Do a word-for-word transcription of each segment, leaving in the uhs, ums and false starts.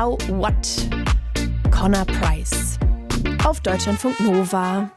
Now what? Connor Price auf Deutschlandfunk Nova.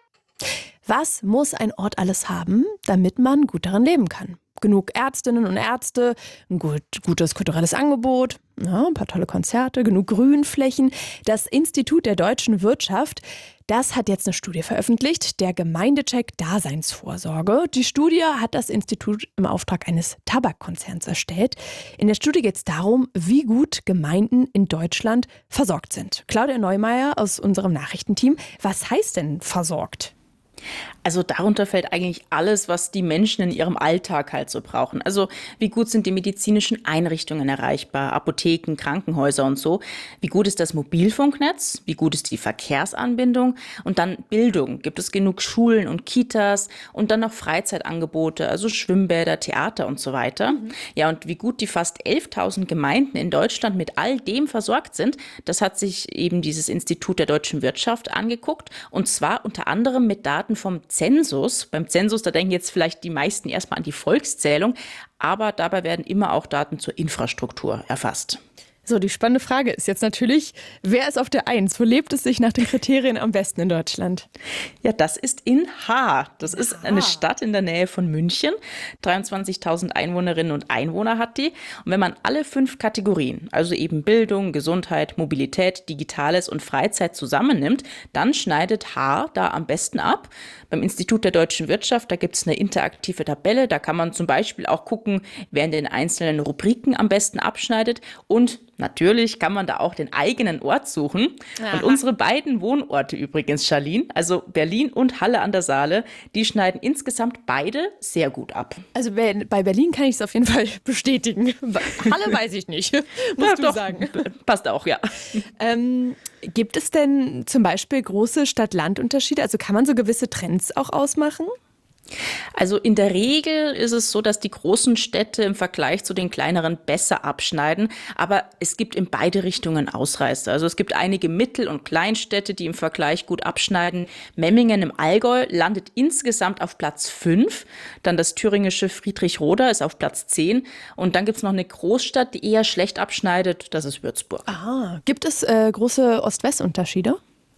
Was muss ein Ort alles haben, damit man gut darin leben kann? Genug Ärztinnen und Ärzte, ein gut, gutes kulturelles Angebot, ja, ein paar tolle Konzerte, genug Grünflächen. Das Institut der deutschen Wirtschaft, das hat jetzt eine Studie veröffentlicht, der Gemeindecheck Daseinsvorsorge. Die Studie hat das Institut im Auftrag eines Tabakkonzerns erstellt. In der Studie geht es darum, wie gut Gemeinden in Deutschland versorgt sind. Claudia Neumeier aus unserem Nachrichtenteam, was heißt denn versorgt? Also darunter fällt eigentlich alles, was die Menschen in ihrem Alltag halt so brauchen. Also wie gut sind die medizinischen Einrichtungen erreichbar, Apotheken, Krankenhäuser und so. Wie gut ist das Mobilfunknetz? Wie gut ist die Verkehrsanbindung? Und dann Bildung. Gibt es genug Schulen und Kitas? Und dann noch Freizeitangebote, also Schwimmbäder, Theater und so weiter. Mhm. Ja, und wie gut die fast elftausend Gemeinden in Deutschland mit all dem versorgt sind, das hat sich eben dieses Institut der deutschen Wirtschaft angeguckt. Und zwar unter anderem mit Daten vom Zensus. Beim Zensus, da denken jetzt vielleicht die meisten erstmal an die Volkszählung, aber dabei werden immer auch Daten zur Infrastruktur erfasst. So, die spannende Frage ist jetzt natürlich, wer ist auf der Eins? Wo lebt es sich nach den Kriterien am besten in Deutschland? Ja, das ist in Haar. Das ist eine Stadt in der Nähe von München. dreiundzwanzigtausend Einwohnerinnen und Einwohner hat die. Und wenn man alle fünf Kategorien, also eben Bildung, Gesundheit, Mobilität, Digitales und Freizeit zusammennimmt, dann schneidet Haar da am besten ab. Beim Institut der deutschen Wirtschaft, da gibt es eine interaktive Tabelle. Da kann man zum Beispiel auch gucken, wer in den einzelnen Rubriken am besten abschneidet. Und natürlich kann man da auch den eigenen Ort suchen. Aha. Und unsere beiden Wohnorte übrigens, Charlene, also Berlin und Halle an der Saale, die schneiden insgesamt beide sehr gut ab. Also bei Berlin kann ich es auf jeden Fall bestätigen. Halle weiß ich nicht, musst ja, du doch, sagen. Passt auch, ja. Ähm, gibt es denn zum Beispiel große Stadt-Land-Unterschiede? Also kann man so gewisse Trends auch ausmachen? Also in der Regel ist es so, dass die großen Städte im Vergleich zu den kleineren besser abschneiden. Aber es gibt in beide Richtungen Ausreißer. Also es gibt einige Mittel- und Kleinstädte, die im Vergleich gut abschneiden. Memmingen im Allgäu landet insgesamt auf Platz fünf. Dann das thüringische Friedrichroda ist auf Platz zehn. Und dann gibt es noch eine Großstadt, die eher schlecht abschneidet. Das ist Würzburg. Aha. Gibt es äh, große Ost-West-Unterschiede?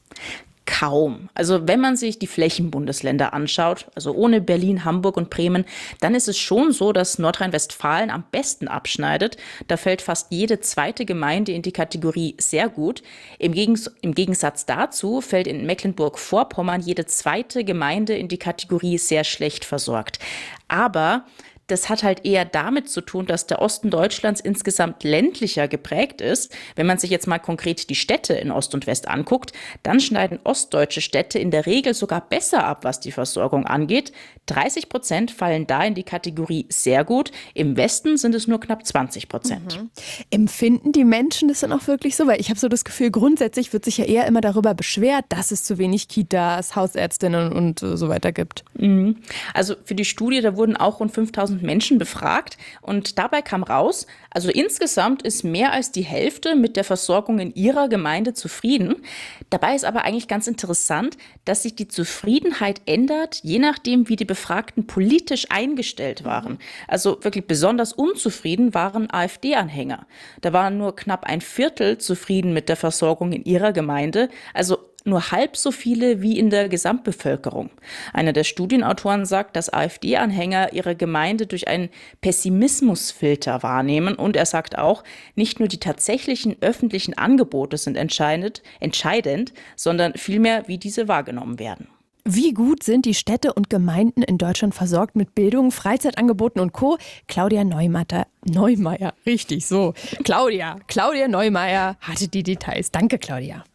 Kaum. Also wenn man sich die Flächenbundesländer anschaut, also ohne Berlin, Hamburg und Bremen, dann ist es schon so, dass Nordrhein-Westfalen am besten abschneidet. Da fällt fast jede zweite Gemeinde in die Kategorie sehr gut. Im, Gegens- im Gegensatz dazu fällt in Mecklenburg-Vorpommern jede zweite Gemeinde in die Kategorie sehr schlecht versorgt. Aber das hat halt eher damit zu tun, dass der Osten Deutschlands insgesamt ländlicher geprägt ist. Wenn man sich jetzt mal konkret die Städte in Ost und West anguckt, dann schneiden ostdeutsche Städte in der Regel sogar besser ab, was die Versorgung angeht. dreißig Prozent fallen da in die Kategorie sehr gut. Im Westen sind es nur knapp zwanzig Prozent. Mhm. Empfinden die Menschen das dann auch wirklich so? Weil ich habe so das Gefühl, grundsätzlich wird sich ja eher immer darüber beschwert, dass es zu wenig Kitas, Hausärztinnen und so weiter gibt. Mhm. Also für die Studie, da wurden auch rund fünftausend Menschen befragt und dabei kam raus, also insgesamt ist mehr als die Hälfte mit der Versorgung in ihrer Gemeinde zufrieden. Dabei ist aber eigentlich ganz interessant, dass sich die Zufriedenheit ändert, je nachdem, wie die Befragten politisch eingestellt waren. Also wirklich besonders unzufrieden waren AfD-Anhänger. Da waren nur knapp ein Viertel zufrieden mit der Versorgung in ihrer Gemeinde, also nur halb so viele wie in der Gesamtbevölkerung. Einer der Studienautoren sagt, dass AfD-Anhänger ihre Gemeinde durch einen Pessimismusfilter wahrnehmen. Und er sagt auch, nicht nur die tatsächlichen öffentlichen Angebote sind entscheidend, entscheidend, sondern vielmehr, wie diese wahrgenommen werden. Wie gut sind die Städte und Gemeinden in Deutschland versorgt mit Bildung, Freizeitangeboten und Co.? Claudia Neumeier, Neumeier, richtig so. Claudia, Claudia Neumeier hatte die Details. Danke, Claudia.